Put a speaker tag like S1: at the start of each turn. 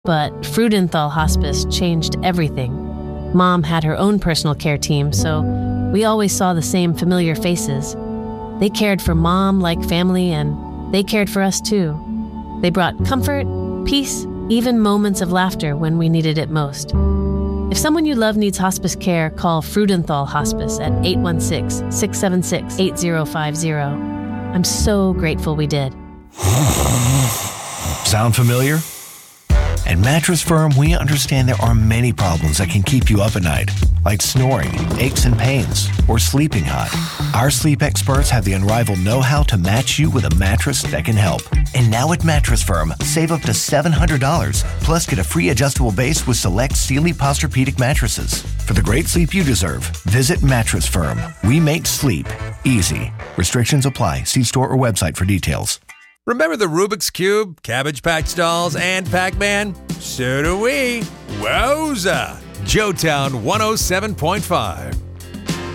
S1: But Freudenthal Hospice changed everything. Mom had her own personal care team, so we always saw the same familiar faces. They cared for Mom like family, and they cared for us too. They brought comfort, peace, even moments of laughter when we needed it most. If someone you love needs hospice care, call Freudenthal Hospice at 816-676-8050. I'm so grateful we did.
S2: Sound familiar? At Mattress Firm, we understand there are many problems that can keep you up at night, like snoring, aches and pains, or sleeping hot. Our sleep experts have the unrivaled know-how to match you with a mattress that can help. And now at Mattress Firm, save up to $700, plus get a free adjustable base with select Sealy Posturepedic mattresses. For the great sleep you deserve, visit Mattress Firm. We make sleep easy. Restrictions apply. See store or website for details.
S3: Remember the Rubik's Cube, Cabbage Patch Dolls, and Pac-Man? So do we. Wowza! Joetown 107.5.